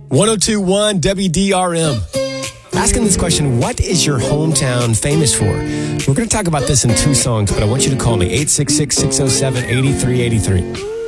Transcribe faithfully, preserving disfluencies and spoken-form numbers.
one oh two point one W D R M. Asking this question, what is your hometown famous for? We're going to talk about this in two songs, but I want you to call me, eight six six, six oh seven, eight three eight three.